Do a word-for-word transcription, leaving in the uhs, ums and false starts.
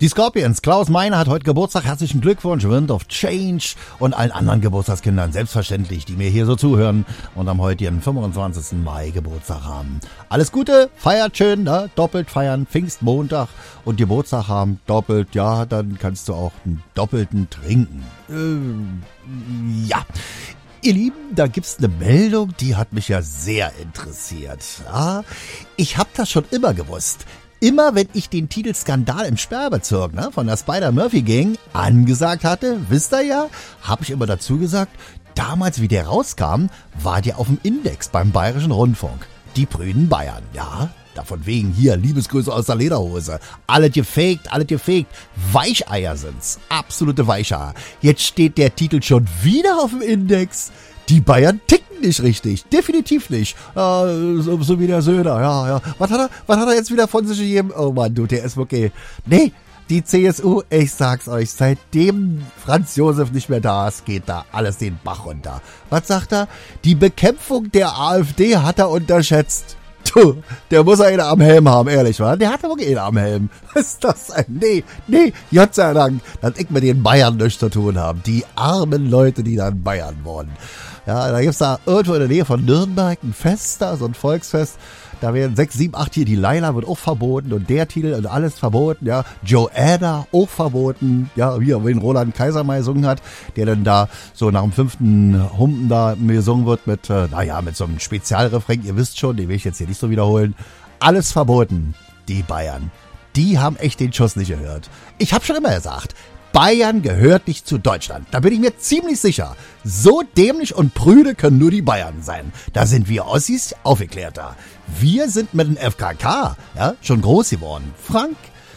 Die Scorpions, Klaus Meine hat heute Geburtstag. Herzlichen Glückwunsch, Wind of Change und allen anderen Geburtstagskindern, selbstverständlich, die mir hier so zuhören und am heutigen fünfundzwanzigsten Mai Geburtstag haben. Alles Gute, feiert schön, ne? Doppelt feiern, Pfingstmontag und Geburtstag haben, doppelt, ja, dann kannst du auch einen doppelten trinken. Äh, ja. Ihr Lieben, da gibt's eine Meldung, die hat mich ja sehr interessiert. Ja, ich hab das schon immer gewusst. Immer wenn ich den Titel Skandal im Sperrbezirk ne, von der Spider-Murphy-Gang angesagt hatte, wisst ihr ja, habe ich immer dazu gesagt, damals wie der rauskam, war der auf dem Index beim Bayerischen Rundfunk. Die prüden Bayern, ja, davon wegen hier, Liebesgrüße aus der Lederhose. Alles gefaked, alles gefaked. Weicheier sind's, absolute Weicheier. Jetzt steht der Titel schon wieder auf dem Index. Die Bayern ticken nicht richtig, definitiv nicht. Äh, so, so wie der Söder, ja, ja. Was hat er, was hat er jetzt wieder von sich gegeben? Oh Mann, du, der ist wirklich... Nee, die C S U, ich sag's euch, seitdem Franz Josef nicht mehr da ist, geht da alles den Bach runter. Was sagt er? Die Bekämpfung der AfD hat er unterschätzt. Du, der muss einer am Helm haben, ehrlich, wa? Der hat aber einen am Helm. Was ist das ein? Nee, nee, Gott sei Dank, dass ich mit den Bayern nichts zu tun habe. Die armen Leute, die dann Bayern wurden. Ja, da gibt's da irgendwo in der Nähe von Nürnberg ein Fest da, so ein Volksfest. Da werden sechs, sieben, acht hier, die Leila wird auch verboten und der Titel und alles verboten, ja. Joanna auch verboten, ja, wie er den Roland Kaiser mal gesungen hat, der dann da so nach dem fünften Humpen da gesungen wird mit, äh, naja, mit so einem Spezialrefrain, ihr wisst schon, den will ich jetzt hier nicht so wiederholen. Alles verboten, die Bayern. Die haben echt den Schuss nicht gehört. Ich habe schon immer gesagt, Bayern gehört nicht zu Deutschland. Da bin ich mir ziemlich sicher. So dämlich und prüde können nur die Bayern sein. Da sind wir Ossis aufgeklärter. Wir sind mit dem F K K ja, schon groß geworden. Frank